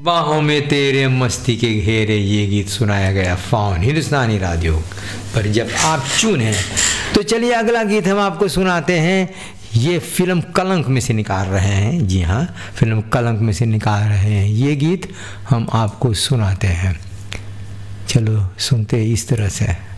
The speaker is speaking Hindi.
बाहों में तेरे मस्ती के घेरे, ये गीत सुनाया गया फाउन हिंदुस्तानी रेडियो पर जब आप चुने। तो चलिए अगला गीत हम आपको सुनाते हैं। ये फिल्म कलंक में से निकाल रहे हैं। जी हाँ, फिल्म कलंक में से निकाल रहे हैं। ये गीत हम आपको सुनाते हैं। चलो सुनते इस तरह से।